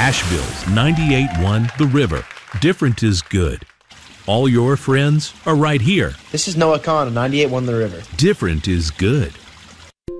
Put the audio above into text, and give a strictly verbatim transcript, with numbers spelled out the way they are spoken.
Asheville's ninety-eight point one The River. Different is good. All your friends are right here. This is Noah Kahn of ninety-eight point one The River. Different is good.